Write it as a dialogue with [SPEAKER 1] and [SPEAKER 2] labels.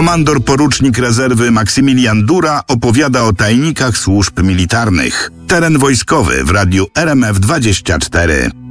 [SPEAKER 1] Komandor porucznik rezerwy Maksymilian Dura opowiada o tajnikach służb militarnych. Teren wojskowy w radiu RMF24.